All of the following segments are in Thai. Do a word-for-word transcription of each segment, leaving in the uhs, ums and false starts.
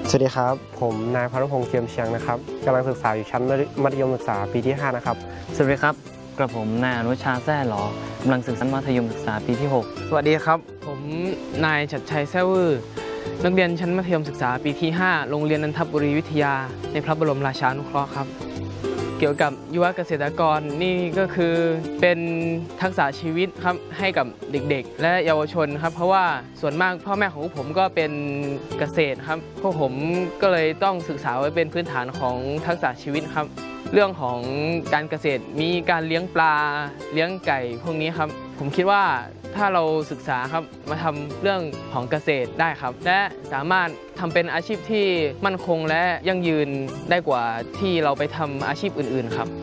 สวัสดีครับผมนายพานุพงษ์เทียมเชียงนะครับกำลังศึกษาอยู่ชั้นมัธยมศึกษาปีที่ห้านะครับสวัสดีครับกระผมนายอนุชาแซ่หลอกำลังศึกษามัธยมศึกษาปีที่หกสวัสดีครับผมนายชัดชัยแซ่วือนักเรียนชั้นมัธยมศึกษาปีที่ห้าโรงเรียนนันทบุรีวิทยาในพระบรมราชานุเคราะห์ครับเกี่ยวกับยุวเกษตรกรนี่ก็คือเป็นทักษะชีวิตครับให้กับเด็กๆและเยาวชนครับเพราะว่าส่วนมากพ่อแม่ของผมก็เป็นเกษตรครับพวกผมก็เลยต้องศึกษาไว้เป็นพื้นฐานของทักษะชีวิตครับเรื่องของการเกษตรมีการเลี้ยงปลาเลี้ยงไก่พวกนี้ครับผมคิดว่าถ้าเราศึกษาครับมาทำเรื่องของเกษตรได้ครับและสามารถทำเป็นอาชีพที่มั่นคงและยั่งยืนได้กว่าที่เราไปทำอาชีพอื่นๆครับ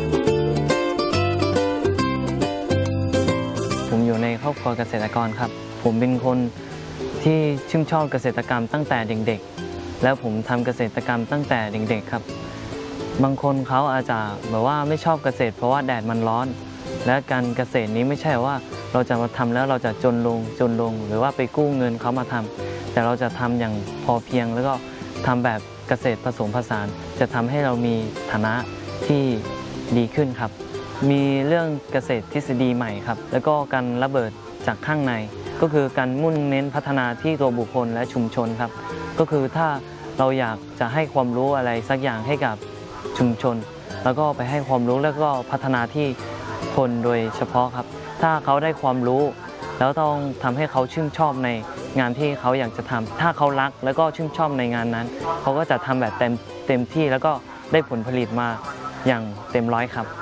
ผมอยู่ในครอบครัวเกษตรกรครับผมเป็นคนที่ชื่นชอบเกษตรกรรมตั้งแต่เด็กๆแล้วผมทำเกษตรกรรมตั้งแต่เด็กๆครับบางคนเขาอาจจะแบบว่าไม่ชอบเกษตรเพราะว่าแดดมันร้อนและการเกษตรนี้ไม่ใช่ว่าเราจะมาทำแล้วเราจะจนลงจนลงหรือว่าไปกู้เงินเขามาทำแต่เราจะทำอย่างพอเพียงแล้วก็ทำแบบเกษตรผสมผสานจะทำให้เรามีฐานะที่ดีขึ้นครับมีเรื่องเกษตรทฤษฎีใหม่ครับแล้วก็การระเบิดจากข้างในก็คือการมุ่งเน้นพัฒนาที่ตัวบุคคลและชุมชนครับก็คือถ้าเราอยากจะให้ความรู้อะไรสักอย่างให้กับชุมชนแล้วก็ไปให้ความรู้แล้วก็พัฒนาที่คนโดยเฉพาะครับถ้าเขาได้ความรู้แล้วต้องทำให้เขาชื่นชอบในงานที่เขาอยากจะทำถ้าเขารักแล้วก็ชื่นชอบในงานนั้นเขาก็จะทำแบบเต็มเต็มที่แล้วก็ได้ผลผลิตมาอย่างเต็มร้อยครับ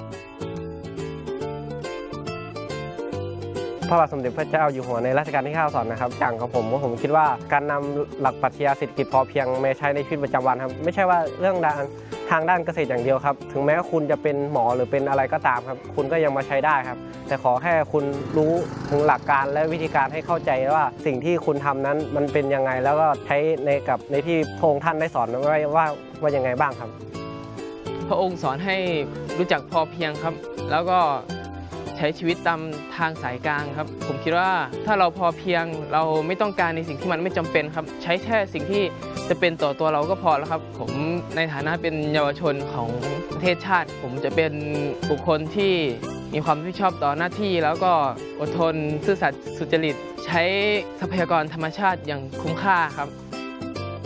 พระบาทสมเด็จพระเจ้าอยู่หัวในรัชกาลที่เก้าสอนนะครับอย่างของผมว่าผมคิดว่าการนำหลักปรัชญาเศรษฐกิจพอเพียงมาใช้ในชีวิตประจำวันครับไม่ใช่ว่าเรื่องด้านทางด้านเกษตรอย่างเดียวครับถึงแม้ว่าคุณจะเป็นหมอหรือเป็นอะไรก็ตามครับคุณก็ยังมาใช้ได้ครับแต่ขอแค่คุณรู้ถึงหลักการและวิธีการให้เข้าใจว่าสิ่งที่คุณทำนั้นมันเป็นยังไงแล้วก็ใช้ในกับในที่พระองค์ท่านได้สอนไว้ว่าว่ายังไงบ้างครับพระองค์สอนให้รู้จักพอเพียงครับแล้วก็ใช้ชีวิตตามทางสายกลางครับผมคิดว่าถ้าเราพอเพียงเราไม่ต้องการในสิ่งที่มันไม่จำเป็นครับใช้แค่สิ่งที่จะเป็นต่อตัวเราก็พอแล้วครับผมในฐานะเป็นเยาวชนของประเทศชาติผมจะเป็นบุคคลที่มีความรับผิดชอบต่อหน้าที่แล้วก็อดทนซื่อสัตย์สุจริตใช้ทรัพยากรธรรมชาติอย่างคุ้มค่าครับ